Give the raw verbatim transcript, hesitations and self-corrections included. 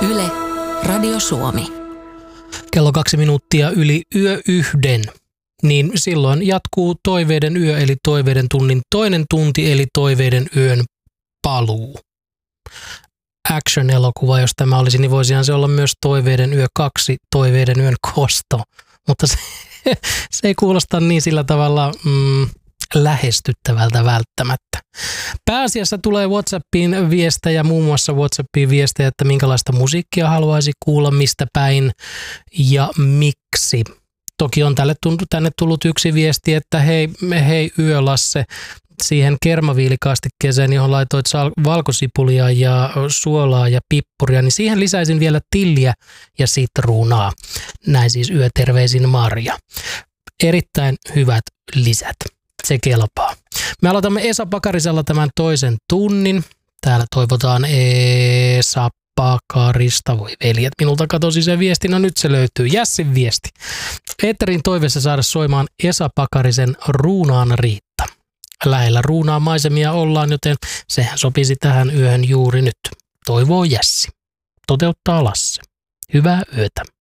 Yle, Radio Suomi. Kello kaksi minuuttia yli yö yhden. Niin silloin jatkuu Toiveiden yö eli Toiveiden tunnin toinen tunti eli Toiveiden yön paluu. Action-elokuva, jos tämä olisi, niin voisihan se olla myös Toiveiden yö kaksi, Toiveiden yön kosto. Mutta se, se ei kuulosta niin sillä tavalla mm, lähestyttävältä välttämättä. Pääasiassa tulee WhatsAppiin viestejä, muun muassa WhatsAppiin viestejä, että minkälaista musiikkia haluaisi kuulla, mistä päin ja miksi. Toki on tälle tänne tullut yksi viesti, että hei, hei Yö Lasse, siihen kermaviilikastikkeeseen, johon laitoit valkosipulia ja suolaa ja pippuria, niin siihen lisäisin vielä tilliä ja sitruunaa. Näin siis yöterveisin Marja. Erittäin hyvät lisät. Se kelpaa. Me aloitamme Esa Pakarisella tämän toisen tunnin. Täällä toivotaan Esa Pakarista. Voi veljet, minulta katosi se viesti. No nyt se löytyy. Jässin viesti. Eetterin toiveessa saada soimaan Esa Pakarisen Ruunaan Riitta. Lähellä Ruunaan maisemia ollaan, joten sehän sopisi tähän yöhön juuri nyt. Toivoo Jässi. Toteuttaa Lasse. Hyvää yötä.